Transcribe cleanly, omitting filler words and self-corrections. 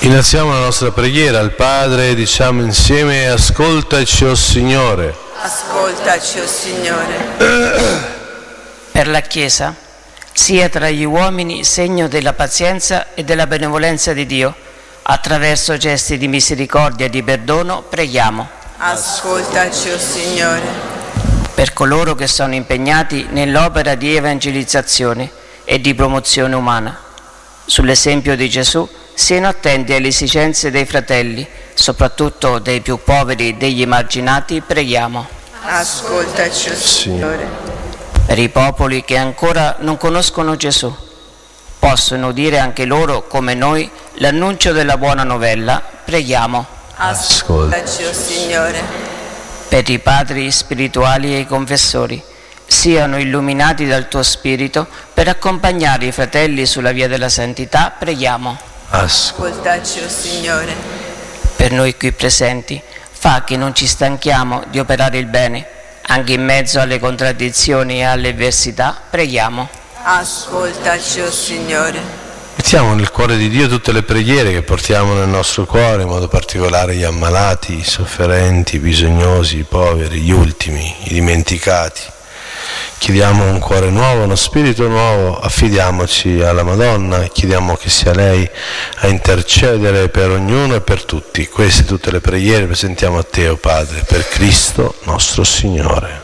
Innalziamo la nostra preghiera al Padre e diciamo insieme: ascoltaci, o Signore. Ascoltaci, o Signore. Per la Chiesa sia tra gli uomini segno della pazienza e della benevolenza di Dio. Attraverso gesti di misericordia e di perdono preghiamo. Ascoltaci, o Signore. Per coloro che sono impegnati nell'opera di evangelizzazione e di promozione umana, sull'esempio di Gesù, siano attenti alle esigenze dei fratelli, soprattutto dei più poveri e degli emarginati, preghiamo. Ascoltaci, o Signore. Per i popoli che ancora non conoscono Gesù, possono udire anche loro, come noi, l'annuncio della buona novella, preghiamo. Ascoltaci, o Signore. Per i padri spirituali e i confessori, siano illuminati dal tuo Spirito per accompagnare i fratelli sulla via della santità, preghiamo. Ascoltaci, o Signore. Per noi qui presenti, fa che non ci stanchiamo di operare il bene, anche in mezzo alle contraddizioni e alle avversità, preghiamo. Ascoltaci, o Signore. Mettiamo nel cuore di Dio tutte le preghiere che portiamo nel nostro cuore, in modo particolare gli ammalati, i sofferenti, i bisognosi, i poveri, gli ultimi, i dimenticati. Chiediamo un cuore nuovo, uno spirito nuovo, affidiamoci alla Madonna e chiediamo che sia lei a intercedere per ognuno e per tutti. Queste tutte le preghiere presentiamo a te, o Padre, per Cristo nostro Signore.